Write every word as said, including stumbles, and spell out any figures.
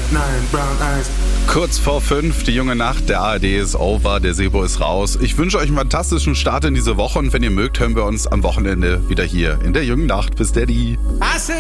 Kurz vor fünf, die junge Nacht, der A R D ist over, der Sebo ist raus. Ich wünsche euch einen fantastischen Start in diese Woche und wenn ihr mögt, hören wir uns am Wochenende wieder hier in der jungen Nacht. Bis Daddy.